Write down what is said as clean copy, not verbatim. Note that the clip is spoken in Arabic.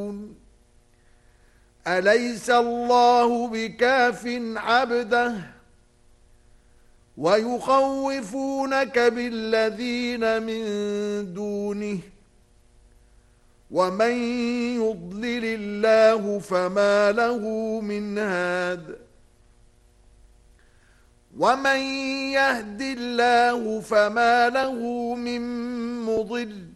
أليس الله بكاف عبده ويخوفونك بالذين من دونه ومن يضلل الله فما له من هاد ومن يهد الله فما له من مضل